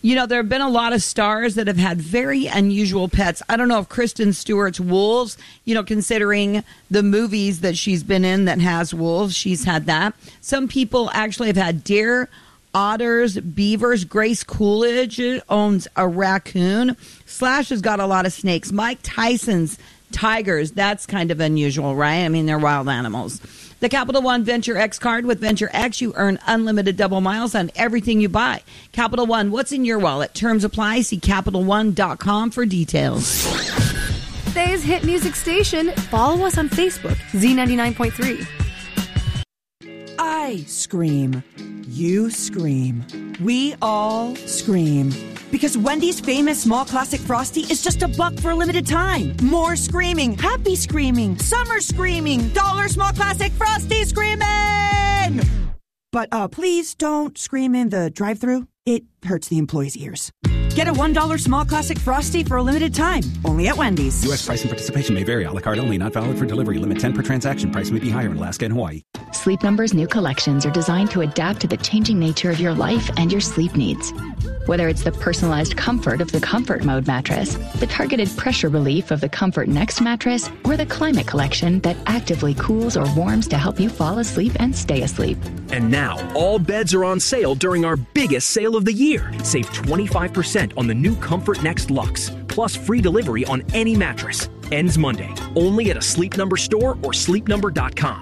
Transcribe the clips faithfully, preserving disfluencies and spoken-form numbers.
You know, there have been a lot of stars that have had very unusual pets. I don't know if Kristen Stewart's wolves, you know, considering the movies that she's been in that has wolves, she's had that. Some people actually have had deer, otters, beavers. Grace Coolidge owns a raccoon. Slash has got a lot of snakes. Mike Tyson's tigers. That's kind of unusual, right? I mean, they're wild animals. The Capital One Venture X card. With Venture X, you earn unlimited double miles on everything you buy. Capital One, what's in your wallet? Terms apply. See Capital One dot com for details. Today's hit music station. Follow us on Facebook, Z ninety-nine point three. I scream. You scream. We all scream. Because Wendy's famous small classic Frosty is just a buck for a limited time. More screaming, happy screaming, summer screaming, dollar small classic Frosty screaming! But uh, please don't scream in the drive-thru. It hurts the employees' ears. Get a one dollar small classic Frosty for a limited time. Only at Wendy's. U S price and participation may vary. A la carte only. Not valid for delivery. Limit ten per transaction. Price may be higher in Alaska and Hawaii. Sleep Number's new collections are designed to adapt to the changing nature of your life and your sleep needs. Whether it's the personalized comfort of the Comfort Mode mattress, the targeted pressure relief of the Comfort Next mattress, or the Climate Collection that actively cools or warms to help you fall asleep and stay asleep. And now, all beds are on sale during our biggest sale of the year. Save twenty-five percent on the new Comfort Next Luxe, plus free delivery on any mattress. Ends Monday, only at a Sleep Number store or sleep number dot com.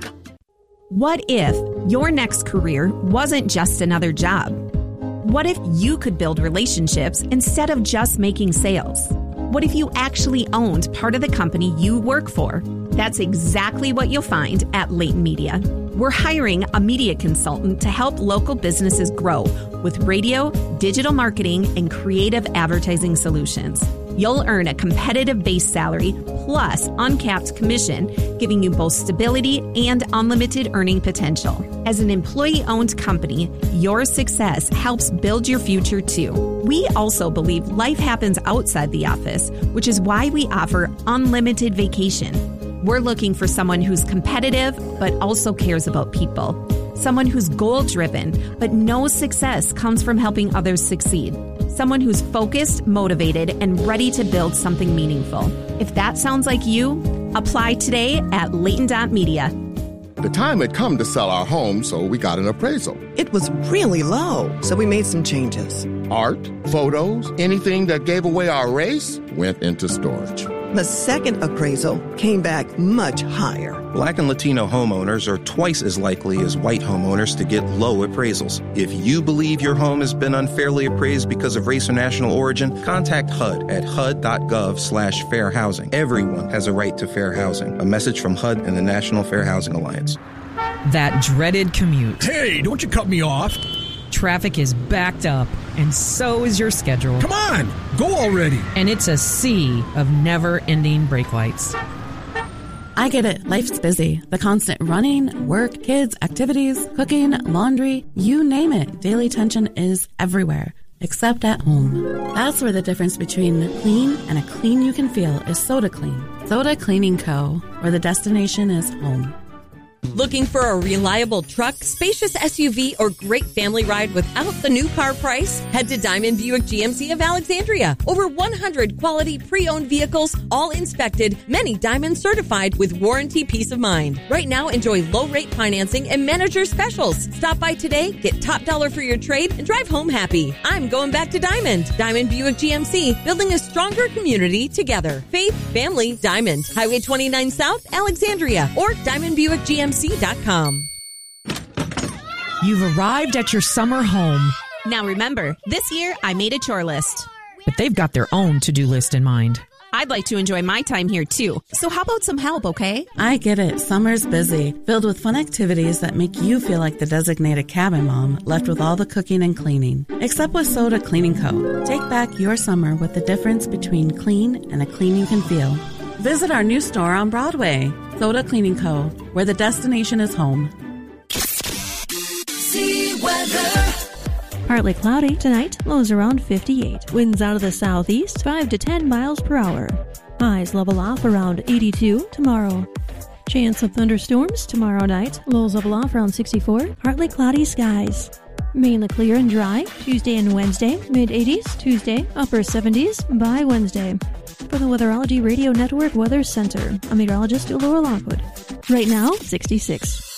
What if your next career wasn't just another job? What if you could build relationships instead of just making sales? What if you actually owned part of the company you work for? That's exactly what you'll find at Leighton Media. We're hiring a media consultant to help local businesses grow with radio, digital marketing, and creative advertising solutions. You'll earn a competitive base salary plus uncapped commission, giving you both stability and unlimited earning potential. As an employee-owned company, your success helps build your future too. We also believe life happens outside the office, which is why we offer unlimited vacation. We're looking for someone who's competitive but also cares about people. Someone who's goal-driven but knows success comes from helping others succeed. Someone who's focused, motivated, and ready to build something meaningful. If that sounds like you, apply today at Leighton dot media. The time had come to sell our home, so we got an appraisal. It was really low, so we made some changes. Art, photos, anything that gave away our race went into storage. The second appraisal came back much higher. Black and Latino homeowners are twice as likely as white homeowners to get low appraisals. If you believe your home has been unfairly appraised because of race or national origin, contact H U D at H U D dot gov slash fair housing. Everyone has a right to fair housing. A message from H U D and the National Fair Housing Alliance. That dreaded commute. Hey, don't you cut me off. Traffic is backed up, and so is your schedule. Come on, go already. And it's a sea of never-ending brake lights. I get it. Life's busy. The constant running, work, kids, activities, cooking, laundry, you name it. Daily tension is everywhere, except at home. That's where the difference between clean and a clean you can feel is Soda Clean. Soda Cleaning Co., where the destination is home. Looking for a reliable truck, spacious S U V, or great family ride without the new car price? Head to Diamond Buick G M C of Alexandria. Over one hundred quality pre-owned vehicles, all inspected, many Diamond certified with warranty peace of mind. Right now, enjoy low-rate financing and manager specials. Stop by today, get top dollar for your trade, and drive home happy. I'm going back to Diamond. Diamond Buick G M C, building a stronger community together. Faith, family, Diamond. Highway twenty-nine South, Alexandria, or diamond buick g m c dot com. You've arrived at your summer home. Now remember, this year I made a chore list. But they've got their own to-do list in mind. I'd like to enjoy my time here too. So how about some help, okay? I get it. Summer's busy, filled with fun activities that make you feel like the designated cabin mom left with all the cooking and cleaning. Except with Soda Cleaning Co. Take back your summer with the difference between clean and a clean you can feel. Visit our new store on Broadway, Soda Cleaning Co., where the destination is home. See weather. Partly cloudy tonight, lows around fifty-eight. Winds out of the southeast, five to ten miles per hour. Highs level off around eighty-two tomorrow. Chance of thunderstorms tomorrow night, lows level off around sixty-four. Partly cloudy skies. Mainly clear and dry, Tuesday and Wednesday, mid-eighties, Tuesday, upper seventies by Wednesday. For the Weatherology Radio Network Weather Center, I'm meteorologist Laura Lockwood. Right now, sixty-six.